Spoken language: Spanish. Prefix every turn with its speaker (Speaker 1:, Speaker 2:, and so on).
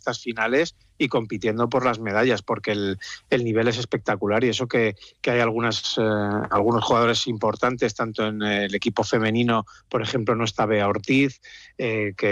Speaker 1: estas finales y compitiendo por las medallas, porque el nivel es espectacular, y eso que hay algunos jugadores importantes, tanto en el equipo femenino, por ejemplo, no está Bea Ortiz, que